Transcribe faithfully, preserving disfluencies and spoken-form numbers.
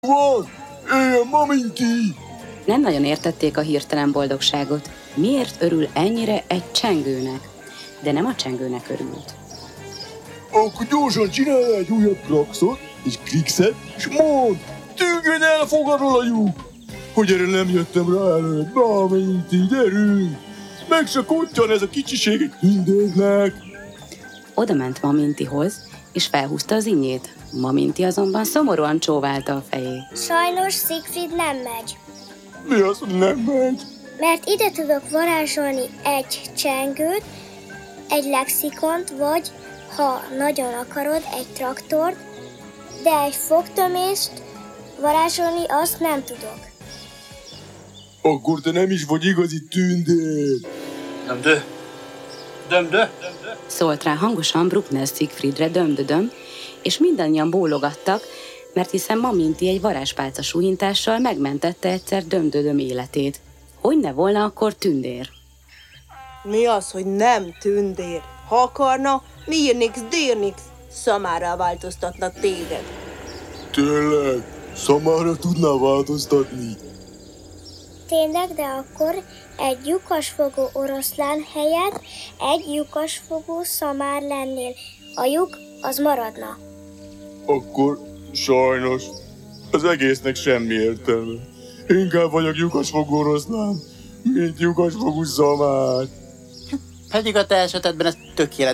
Van! Éljen, Maminti! Nem nagyon értették a hirtelen boldogságot. Miért örül ennyire egy csengőnek? De nem a csengőnek örült. Akkor gyorsan csinálj egy újabb kraxot, és krixet, és mondd, tűnjön el, fogadol a lyuk! Hogy erre nem jöttem rá előtt, Maminti, gyerünk! Meg se kottyan ez a kicsiség egy hündérnek! Oda ment Mamintihoz, és felhúzta az innyét. Maminti azonban szomorúan csóválta a fejét. Sajnos Siegfried nem megy. Mi az, hogy nem megy? Mert ide tudok varázsolni egy csengőt, egy lexikont, vagy, ha nagyon akarod, egy traktort, de egy fogtömést varázsolni azt nem tudok. Akkor te nem is vagy igazi tündér! Dömdö! Dömdö! Szólt rá hangosan Bruckner Siegfriedre dömdödöm, és mindannyian bólogattak, mert hiszen Maminti egy varázspálca súhintással megmentette egyszer dömdödöm életét. Hogy ne volna akkor tündér? Mi az, hogy nem tündér? Ha akarna, mirnix, dirnix, szamára változtatna téged. Tényleg, szamára tudná változtatni? Tényleg, de akkor egy lyukasfogó oroszlán helyett egy lyukasfogó szamár lennél. A lyuk az maradna. Akkor sajnos az egésznek semmi értelme. Inkább vagyok lyukasfogó oroszlán, mint lyukasfogú szamár. Pedig a te esetedben ez tökéletes.